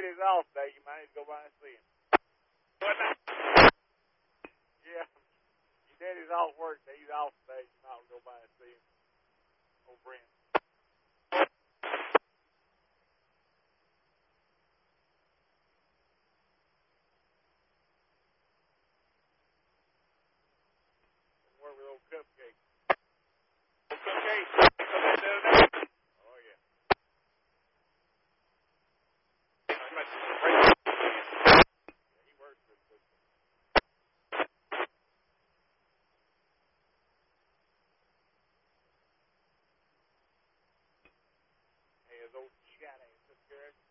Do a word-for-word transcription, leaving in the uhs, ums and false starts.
Daddy's off day. You might need to go by and see him. What now? Yeah. Your daddy's off work day. He's off today. You might go by and see him. Old Brent. Work with old Cupcake. Old Cupcake. Come in the other day. Oh, yeah. Yeah, He works with Cupcake. Hey, his old shot ass took care of him.